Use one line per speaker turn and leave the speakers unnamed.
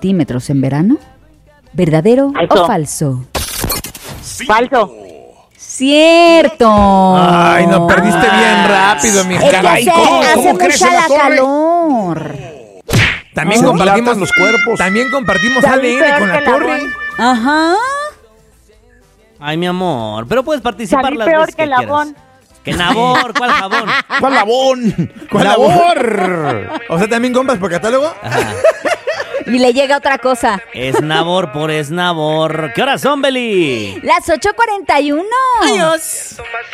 centímetros en verano? ¿Verdadero
Falso.
o falso?
Falso.
¡Cierto!
Ay, no, perdiste bien rápido, mi
Es que
caray.
hace
crece
mucha
la
la
torre?
calor.
También
Se
compartimos
dilatan los cuerpos.
También compartimos
Salí
ADN
peor
con
que
la
el
torre.
Avon.
Ajá.
Ay, mi amor, pero puedes participar
Salí
las
peor
veces
que el
quieras.
Avon.
¿Qué Nabor? ¿Cuál jabón?
¿Cuál labón?
¿Cuál
labor?
O sea, ¿también compras por catálogo?
Ajá.
Y le llega otra cosa.
Esnabor por esnabor. ¿Qué horas son, Beli?
Las 8:41.
Adiós.